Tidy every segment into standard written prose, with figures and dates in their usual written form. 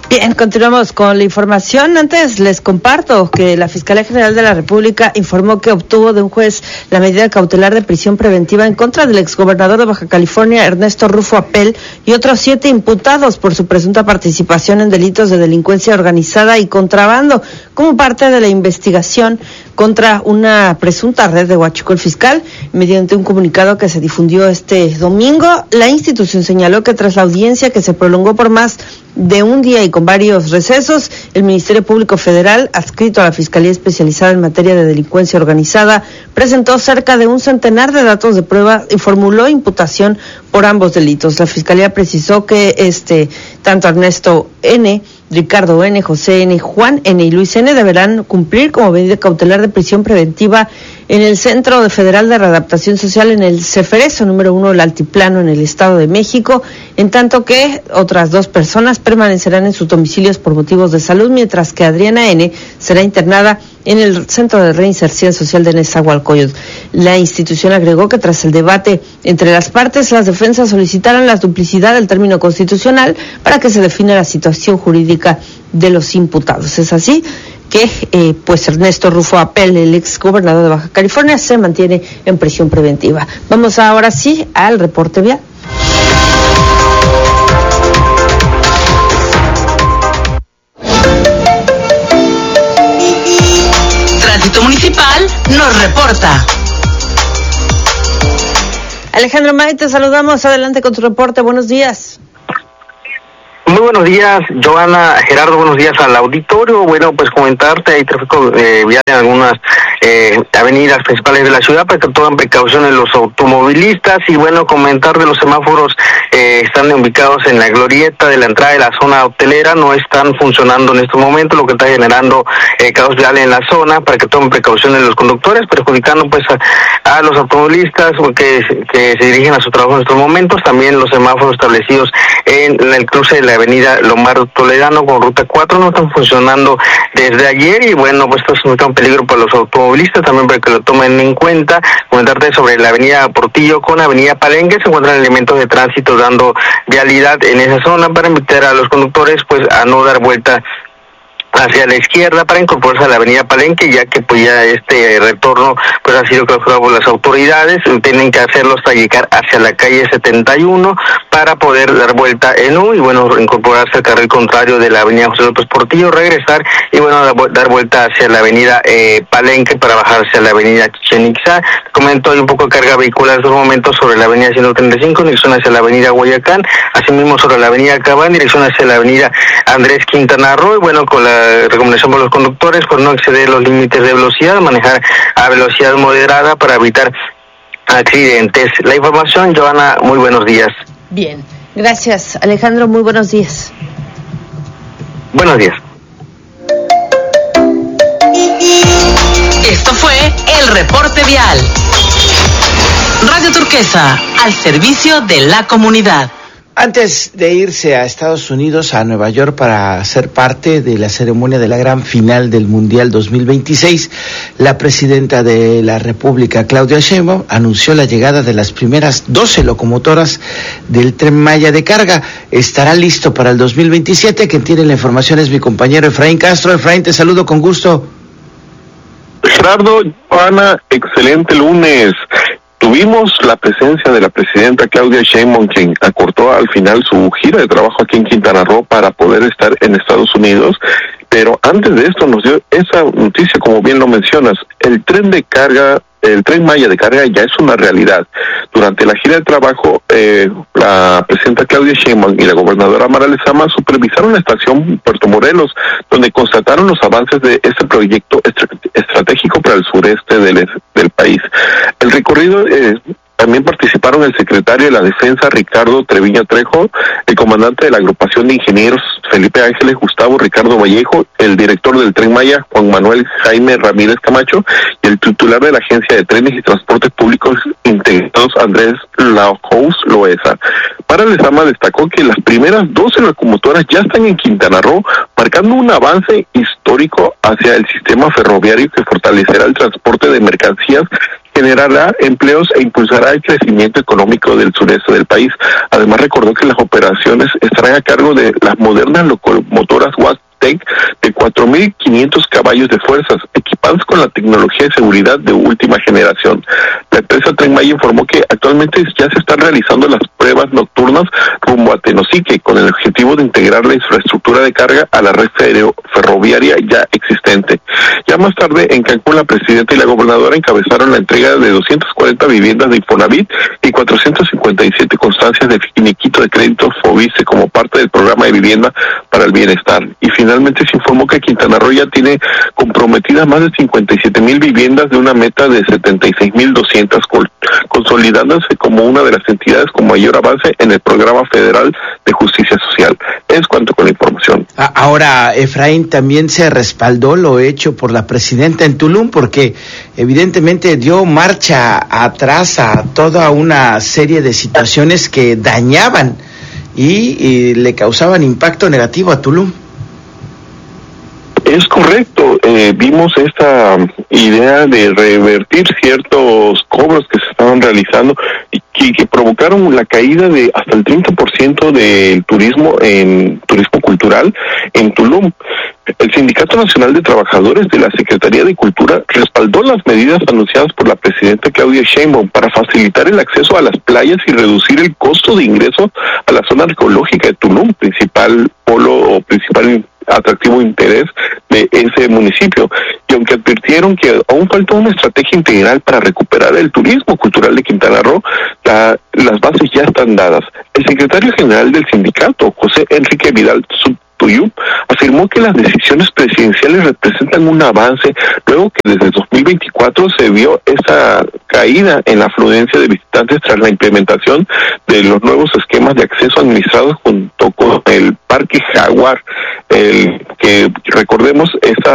Bien, continuamos con la información. Antes les comparto que la Fiscalía General de la República informó que obtuvo de un juez la medida cautelar de prisión preventiva en contra del exgobernador de Baja California, Ernesto Rufo Apel, y otros 7 imputados por su presunta participación en delitos de delincuencia organizada y contrabando, como parte de la investigación contra una presunta red de huachicol fiscal. Mediante un comunicado que se difundió este domingo, la institución señaló que tras la audiencia que se prolongó por más de un día y con varios recesos, el Ministerio Público Federal, adscrito a la Fiscalía Especializada en Materia de Delincuencia Organizada, presentó cerca de un centenar de datos de prueba y formuló imputación por ambos delitos. La Fiscalía precisó que tanto Ernesto N., Ricardo N., José N., Juan N. y Luis N. deberán cumplir como medida cautelar de prisión preventiva en el Centro Federal de Readaptación Social en el Ceferezo número 1 del Altiplano en el Estado de México, en tanto que otras 2 personas permanecerán en sus domicilios por motivos de salud, mientras que Adriana N. será internada en el Centro de Reinserción Social de Nezahualcóyotl. La institución agregó que tras el debate entre las partes, las defensas solicitaron la duplicidad del término constitucional para que se defina la situación jurídica de los imputados. Es así que Ernesto Rufo Apel, el ex gobernador de Baja California, se mantiene en prisión preventiva. Vamos ahora sí al reporte vial. Tránsito Municipal nos reporta. Alejandro May, te saludamos. Adelante con tu reporte. Buenos días. Muy buenos días, Joana, Gerardo, buenos días al auditorio. Bueno, pues comentarte, hay tráfico vial en algunas avenidas principales de la ciudad para que tomen precauciones los automovilistas. Y bueno, comentar de los semáforos, están ubicados en la glorieta de la entrada de la zona hotelera, no están funcionando en este momento, lo que está generando caos vial en la zona para que tomen precauciones los conductores, perjudicando pues a los automovilistas que se dirigen a su trabajo en estos momentos. También los semáforos establecidos en el cruce de la avenida Lombardo Toledano con ruta 4 no están funcionando desde ayer, y bueno, pues esto es un peligro para los automovilistas, también para que lo tomen en cuenta. Comentarte sobre la avenida Portillo con avenida Palenque, se encuentran elementos de tránsito dando vialidad en esa zona para invitar a los conductores pues a no dar vuelta hacia la izquierda para incorporarse a la avenida Palenque, ya que pues ya este retorno pues ha sido clausurado por las autoridades. Tienen que hacerlo hasta llegar hacia la calle 71 para poder dar vuelta en U y bueno, incorporarse al carril contrario de la avenida José López Portillo, regresar y bueno, dar vuelta hacia la avenida Palenque para bajarse a la avenida Chichén Itzá. Comento, hay un poco de carga vehicular en estos momentos sobre la avenida 135 en dirección hacia la avenida Guayacán, asimismo sobre la avenida Cabán en dirección hacia la avenida Andrés Quintana Roo. Y bueno, con la recomendación para los conductores por no exceder los límites de velocidad, manejar a velocidad moderada para evitar accidentes. La información, Joana, muy buenos días. Bien, gracias Alejandro, muy buenos días. Buenos días. Esto fue el reporte vial. Radio Turquesa, al servicio de la comunidad. Antes de irse a Estados Unidos, a Nueva York, para ser parte de la ceremonia de la gran final del Mundial 2026, la presidenta de la República, Claudia Sheinbaum, anunció la llegada de las primeras 12 locomotoras del Tren Maya de carga. Estará listo para el 2027. Quien tiene la información es mi compañero Efraín Castro. Efraín, te saludo con gusto. Gerardo, Joana, excelente lunes. Tuvimos la presencia de la presidenta Claudia Sheinbaum, quien acortó al final su gira de trabajo aquí en Quintana Roo para poder estar en Estados Unidos, pero antes de esto nos dio esa noticia, como bien lo mencionas, el tren Maya de carga ya es una realidad. Durante la gira de trabajo, la presidenta Claudia Sheinbaum y la gobernadora Mara Lezama supervisaron la estación Puerto Morelos, donde constataron los avances de este proyecto estratégico para el sureste del país. El recorrido también participaron el secretario de la Defensa, Ricardo Treviño Trejo, el comandante de la agrupación de ingenieros, Felipe Ángeles Gustavo Ricardo Vallejo, el director del Tren Maya, Juan Manuel Jaime Ramírez Camacho, y el titular de la Agencia de Trenes y Transportes Públicos Integrados, Andrés Laujous Loesa. Mara Lezama destacó que las primeras 12 locomotoras ya están en Quintana Roo, marcando un avance histórico hacia el sistema ferroviario que fortalecerá el transporte de mercancías generará empleos e impulsará el crecimiento económico del sureste del país. Además, recordó que las operaciones estarán a cargo de las modernas locomotoras Wastec de 4.500 caballos de fuerzas, equipadas con la tecnología de seguridad de última generación. La empresa Tren Maya informó que actualmente ya se están realizando las pruebas nocturnas rumbo a Tenosique, con el objetivo de integrar la infraestructura de carga a la red ferroviaria ya existente. Ya más tarde, en Cancún, la presidenta y la gobernadora encabezaron la entrega de 240 viviendas de Infonavit y 457 constancias de finiquito de crédito FOBICE como parte del programa de vivienda para el bienestar. Y finalmente se informó que Quintana Roo ya tiene comprometidas más de 57,000 viviendas de una meta de 76,200, consolidándose como una de las entidades con mayor avance en el programa federal de justicia social. Es cuanto con la información. Ahora, Efraín, también se respaldó lo hecho por la presidenta en Tulum, porque evidentemente dio marcha atrás a toda una serie de situaciones que dañaban y le causaban impacto negativo a Tulum. Es correcto, vimos esta idea de revertir ciertos cobros que se estaban realizando y que provocaron la caída de hasta el 30% del turismo cultural en Tulum. El Sindicato Nacional de Trabajadores de la Secretaría de Cultura respaldó las medidas anunciadas por la presidenta Claudia Sheinbaum para facilitar el acceso a las playas y reducir el costo de ingreso a la zona arqueológica de Tulum, principal polo o principal atractivo interés de ese municipio. Y aunque advirtieron que aún falta una estrategia integral para recuperar el turismo cultural de Quintana Roo, las bases ya están dadas. El secretario general del sindicato, José Enrique Vidal Tuyú, afirmó que las decisiones presidenciales representan un avance, luego que desde 2024 se vio esa caída en la afluencia de visitantes tras la implementación de los nuevos esquemas de acceso administrados junto con el Parque Jaguar, el que recordemos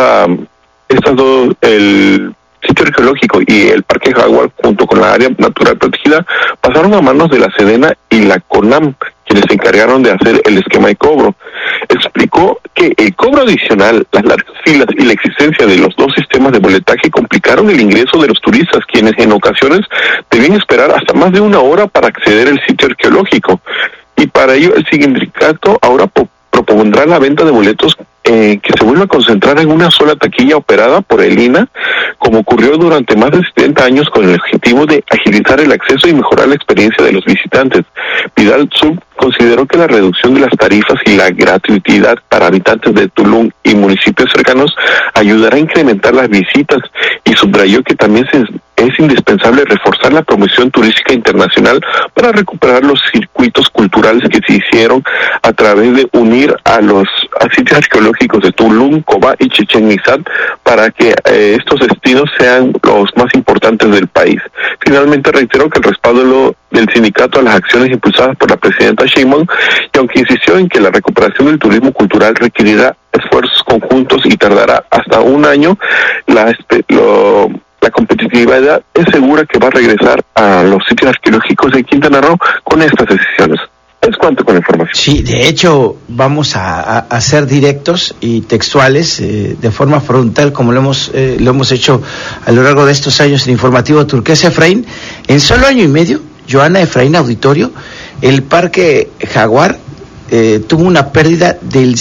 el sitio arqueológico y el Parque Jaguar junto con la área natural protegida pasaron a manos de la Sedena y la CONAM, quienes se encargaron de hacer el esquema de cobro. Explicó que el cobro adicional, las largas filas y la existencia de los dos sistemas de boletaje complicaron el ingreso de los turistas, quienes en ocasiones debían esperar hasta más de una hora para acceder al sitio arqueológico. Y para ello el sindicato ahora propondrá la venta de boletos que se vuelva a concentrar en una sola taquilla operada por el INAH, como ocurrió durante más de 70 años, con el objetivo de agilizar el acceso y mejorar la experiencia de los visitantes. Vidal Sub consideró que la reducción de las tarifas y la gratuidad para habitantes de Tulum y municipios cercanos ayudará a incrementar las visitas, y subrayó que también es indispensable reforzar la promoción turística internacional para recuperar los circuitos culturales que se hicieron a través de unir a los sitios arqueológicos de Tulum, Cobá y Chichén Itzá para que estos destinos sean los más importantes del país. Finalmente reiteró que el respaldo del sindicato a las acciones impulsadas por la presidenta Sheinbaum, y aunque insistió en que la recuperación del turismo cultural requerirá esfuerzos conjuntos y tardará hasta un año, la competitividad es segura que va a regresar a los sitios arqueológicos de Quintana Roo con estas decisiones. Es cuanto con la información. Sí, de hecho, vamos a ser directos y textuales, de forma frontal, como lo hemos hecho a lo largo de estos años en Informativo Turquesa. Efraín, en solo año y medio, Joana, Efraín, auditorio, el Parque Jaguar tuvo una pérdida del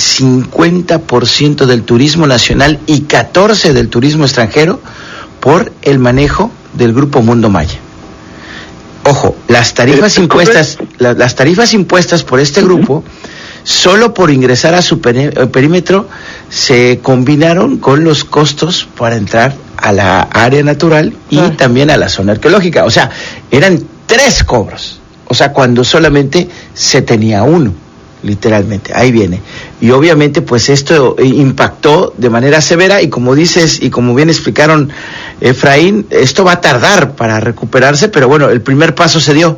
50% del turismo nacional y 14% del turismo extranjero por el manejo del Grupo Mundo Maya. Ojo, las tarifas impuestas por este grupo, solo por ingresar a su perímetro, se combinaron con los costos para entrar a la área natural y también a la zona arqueológica. O sea, eran 3 cobros. O sea, cuando solamente se tenía uno, literalmente. Ahí viene. Y obviamente, pues esto impactó de manera severa, y como dices, y como bien explicaron, Efraín, esto va a tardar para recuperarse, pero bueno, el primer paso se dio.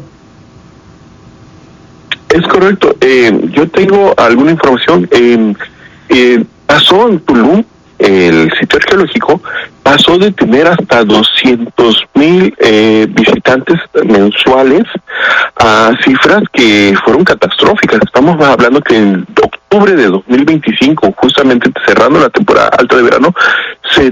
Es correcto. Yo tengo alguna información. Pasó en Tulum, el sitio arqueológico pasó de tener hasta 200,000 visitantes mensuales a cifras que fueron catastróficas. Estamos hablando que en octubre de 2025, justamente cerrando la temporada alta de verano, se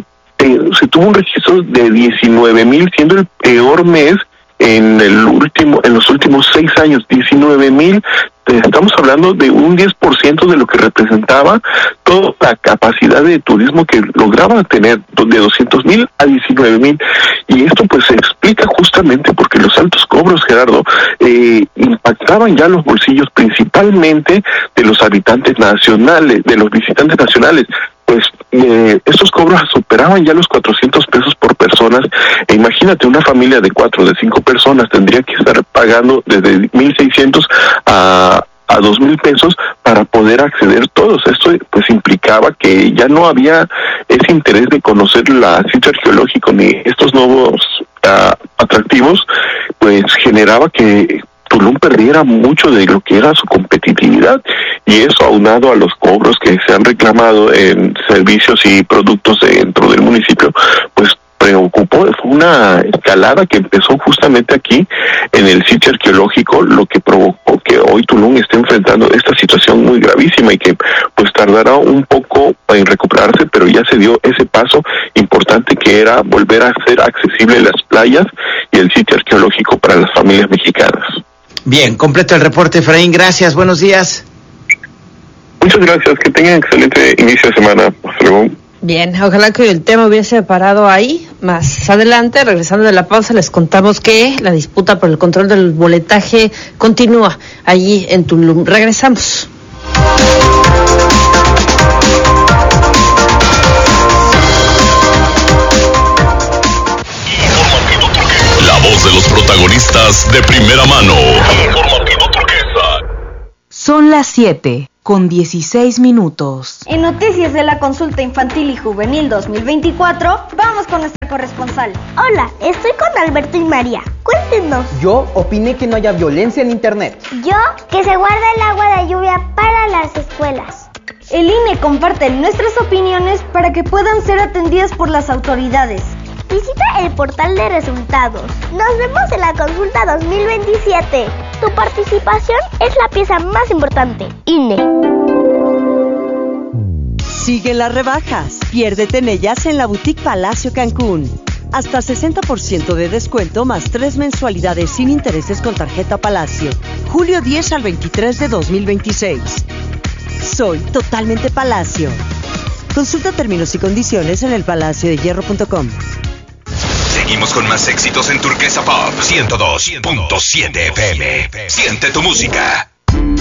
se tuvo un registro de 19,000, siendo el peor mes en los últimos 6 años. 19,000. Estamos hablando de un 10% de lo que representaba toda la capacidad de turismo que lograba tener, de 200,000 a 19,000. Y esto pues se explica justamente porque los altos cobros, Gerardo, impactaban ya los bolsillos principalmente de los habitantes nacionales, de los visitantes nacionales. Pues estos cobros superaban ya los 400 pesos por personas. E imagínate, una familia de 4 o de 5 personas tendría que estar pagando desde 1,600 a 2,000 pesos para poder acceder todos. Esto pues implicaba que ya no había ese interés de conocer el sitio arqueológico ni estos nuevos atractivos, pues generaba que Tulum perdiera mucho de lo que era su competitividad, y eso, aunado a los cobros que se han reclamado en servicios y productos dentro del municipio, pues preocupó. Fue una escalada que empezó justamente aquí en el sitio arqueológico, lo que provocó que hoy Tulum esté enfrentando esta situación muy gravísima y que pues tardará un poco en recuperarse, pero ya se dio ese paso importante que era volver a hacer accesible las playas y el sitio arqueológico para las familias mexicanas. Bien, completo el reporte, Efraín. Gracias, buenos días. Muchas gracias, que tengan excelente inicio de semana. Hasta luego. Bien, ojalá que el tema hubiese parado ahí. Más adelante, regresando de la pausa, les contamos que la disputa por el control del boletaje continúa allí en Tulum. Regresamos. La voz de los protagonistas de primera mano. Informativo Turquesa. Son las 7:16. En noticias de la consulta infantil y juvenil 2024, vamos con nuestra corresponsal. Hola, estoy con Alberto y María. Cuéntenos. Yo opiné que no haya violencia en internet. Yo, que se guarde el agua de lluvia para las escuelas. El INE comparte nuestras opiniones para que puedan ser atendidas por las autoridades. Visita el portal de resultados. Nos vemos en la consulta 2027. Tu participación es la pieza más importante. INE. Siguen las rebajas. Piérdete en ellas en la Boutique Palacio Cancún. Hasta 60% de descuento más 3 mensualidades sin intereses con tarjeta Palacio. Julio 10 al 23 de 2026. Soy totalmente Palacio. Consulta términos y condiciones en elpalaciodehierro.com. Seguimos con más éxitos en Turquesa Pop 102.7 FM. Siente tu música.